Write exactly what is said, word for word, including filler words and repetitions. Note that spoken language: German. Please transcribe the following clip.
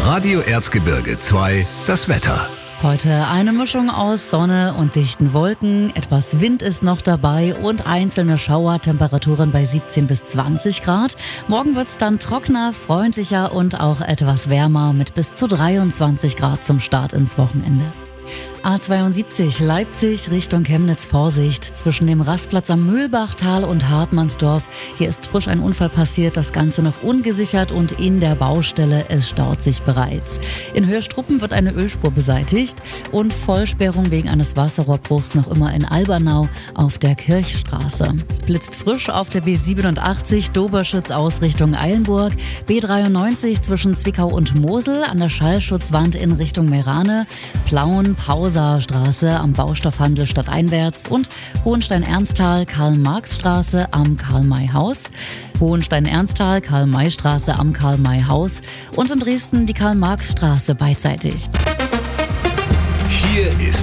Radio Erzgebirge zwei, das Wetter. Heute eine Mischung aus Sonne und dichten Wolken, etwas Wind ist noch dabei und einzelne Schauer, Temperaturen bei siebzehn bis zwanzig Grad. Morgen wird's dann trockener, freundlicher und auch etwas wärmer mit bis zu dreiundzwanzig Grad zum Start ins Wochenende. A zweiundsiebzig Leipzig Richtung Chemnitz, Vorsicht zwischen dem Rastplatz am Mühlbachtal und Hartmannsdorf. Hier ist frisch ein Unfall passiert, das Ganze noch ungesichert und in der Baustelle, es staut sich bereits. In Höhestruppen wird eine Ölspur beseitigt und Vollsperrung wegen eines Wasserrohrbruchs noch immer in Albernau auf der Kirchstraße. Blitzt frisch auf der B siebenundachtzig Doberschütz aus Richtung Eilenburg, B dreiundneunzig zwischen Zwickau und Mosel an der Schallschutzwand in Richtung Meerane, Plauen, Pausastraße am Baustoffhandel stadteinwärts und Hohenstein-Ernsthal, Karl-Marx-Straße am Karl-May-Haus, Hohenstein-Ernsthal, Karl-May-Straße am Karl-May-Haus und in Dresden die Karl-Marx-Straße beidseitig. Hier ist